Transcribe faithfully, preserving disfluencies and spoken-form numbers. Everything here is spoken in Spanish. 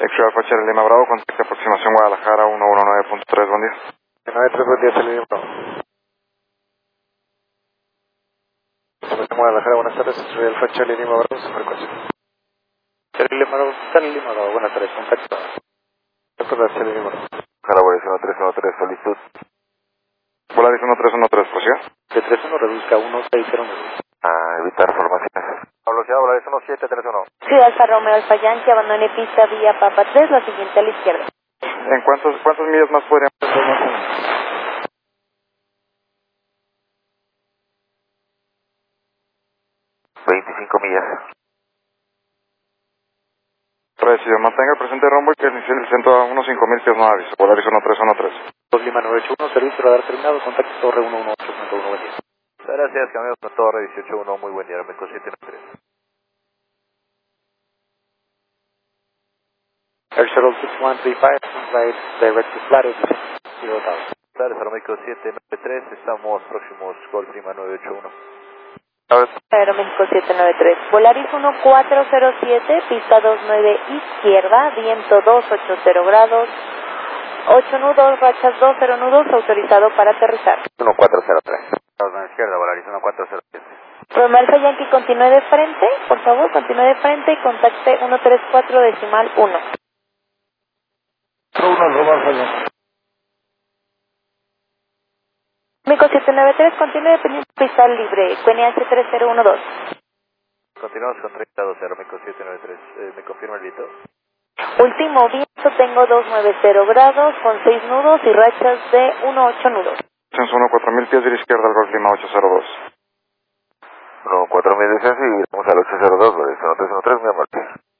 X-Ray Alfa Charlie Lima Bravo, contacto aproximación Guadalajara uno uno nueve punto tres, buen día. nueve tres, buen día, Charlie Lima Bravo. Aproximación Guadalajara, buenas tardes, X-Ray Alfa Charlie Lima Bravo, su frecuencia. Charlie Lima Bravo, Charlie Lima Bravo, buenas tardes, contacto. Contacto Charlie Lima Bravo. Jalaboyes uno tres uno tres, solicitud. Volaris uno tres uno tres, por ciudad. De tres uno reduzca uno seis cero nueve. Ah, evitar formaciones. Velocidad Volaris uno siete tres uno. Sí, Alfa Romeo Alfa Yankee, abandone pista vía Papa tres, la siguiente a la izquierda. ¿En cuántos, cuántos millas más podrían hacer más o menos? veinticinco millas. Recibe, mantenga el presente rumbo y que inicie el centro a unos cinco mil pies no aviso. Volaris uno tres uno tres. dos Lima nueve ocho uno, servicio radar terminado, contacto Torre uno uno ocho punto uno, buen día. Gracias, cambiamos con Torre dieciocho uno, muy buen día, Meco siete nueve tres. Air Shuttle six one three five, flight direct to Flatter, zero thousand. Claro, Aeroméxico siete nueve tres, estamos próximos, Golf Lima nueve ocho uno. Aeroméxico siete nueve tres, Volaris uno cuatro cero siete, pista dos nueve izquierda, viento dos ocho cero grados, ocho nudos, rachas dos cero nudos, autorizado para aterrizar. uno cuatro cero tres. Estamos a la izquierda, Volaris uno cuatro cero siete. Romeo Alfa Yankee, continúe de frente, por favor, continúe de frente y contacte ciento treinta y cuatro decimal uno. uno, Romeo Alfa Yankee. México siete nueve tres, continúe dependiendo pista libre, Q N H tres cero uno dos. Continuamos con treinta dos, Aeroméxico siete nueve tres, eh, ¿me confirma el viento? Último viento, tengo doscientos noventa grados con seis nudos y rachas de uno ocho nudos. Censo uno cuatro mil pies de la izquierda al Golf Lima ocho cero dos. uno cuatro mil descenso y vamos al ocho cero dos, Volaris uno tres uno tres, muy amable.